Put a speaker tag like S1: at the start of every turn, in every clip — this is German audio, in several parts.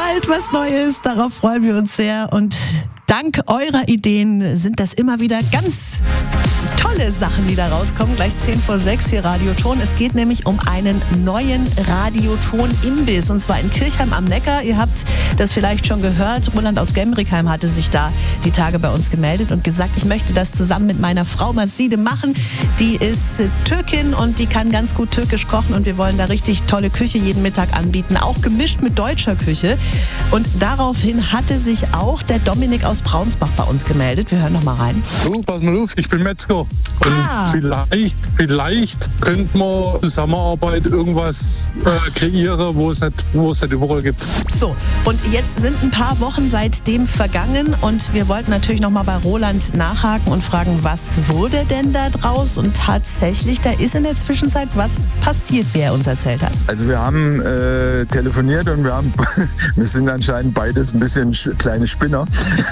S1: Bald was Neues, darauf freuen wir uns sehr. Und dank eurer Ideen sind das immer wieder ganz tolle Sachen, die da rauskommen. Gleich 5:10 hier Radioton. Es geht nämlich um einen neuen Radioton-Imbiss. Und zwar in Kirchheim am Neckar. Ihr habt das vielleicht schon gehört. Roland aus Gemrickheim hatte sich da die Tage bei uns gemeldet und gesagt, ich möchte das zusammen mit meiner Frau Maside machen. Die ist Türkin und die kann ganz gut türkisch kochen. Und wir wollen da richtig tolle Küche jeden Mittag anbieten. Auch gemischt mit deutscher Küche. Und daraufhin hatte sich auch der Dominik aus Braunsbach bei uns gemeldet. Wir hören noch mal rein.
S2: Du, pass mal auf, ich bin Metzger. Und vielleicht könnte man Zusammenarbeit irgendwas kreieren, wo es nicht die Woche gibt.
S1: So, und jetzt sind ein paar Wochen seitdem vergangen und wir wollten natürlich noch mal bei Roland nachhaken und fragen, was wurde denn da draus? Und tatsächlich, da ist in der Zwischenzeit was passiert, wie er uns erzählt hat.
S3: Also wir haben telefoniert und wir sind anscheinend beides ein bisschen kleine Spinner.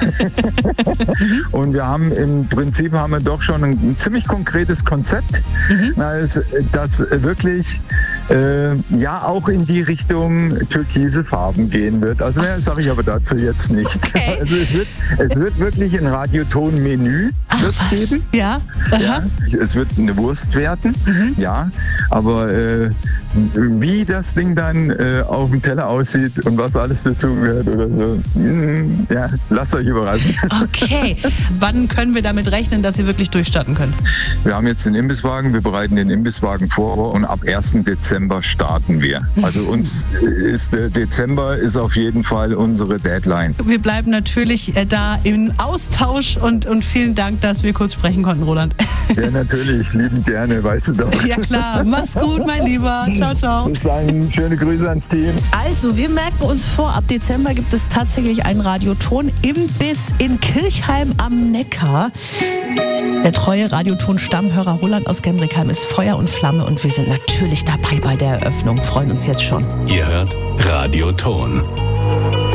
S3: Und wir haben im Prinzip doch schon ein ziemlich konkretes Konzept, das wirklich auch in die Richtung türkise Farben gehen wird. Also mehr sage ich aber dazu jetzt nicht.
S1: Okay.
S3: Also es wird wirklich ein Radioton-Menü geben.
S1: Ja.
S3: Ja, es wird eine Wurst werden, ja, aber wie das Ding dann auf dem Teller aussieht und was alles dazu gehört oder so, ja, lasst euch überraschen.
S1: Okay, wann können wir damit rechnen, dass ihr wirklich durchstarten könnt?
S3: Wir haben jetzt den Imbisswagen, wir bereiten den Imbisswagen vor und ab 1. Dezember starten wir. Also der Dezember ist auf jeden Fall unsere Deadline.
S1: Wir bleiben natürlich da im Austausch und vielen Dank, dass wir kurz sprechen konnten, Roland.
S3: Ja, natürlich, liebend gerne, weißt du doch.
S1: Ja klar, mach's gut, mein Lieber. Ciao, ciao.
S3: Bis dann, schöne Grüße ans Team.
S1: Also, wir merken uns vor, ab Dezember gibt es tatsächlich einen Radioton-Imbiss in Kirchheim am Neckar. Der treue Radioton-Stammhörer Roland aus Gemrickheim ist Feuer und Flamme und wir sind natürlich dabei bei der Eröffnung, freuen uns jetzt schon.
S4: Ihr hört Radioton.